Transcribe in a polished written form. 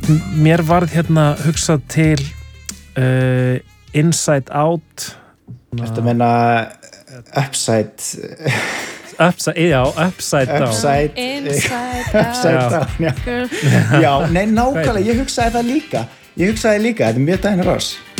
mér varð hérna hugsað til Inside Out. Ertu að meina Upside Down. Inside Down, já. Já, nei, nákvæmlega, ég hugsaði það líka. Þetta er mjög Diana Ross.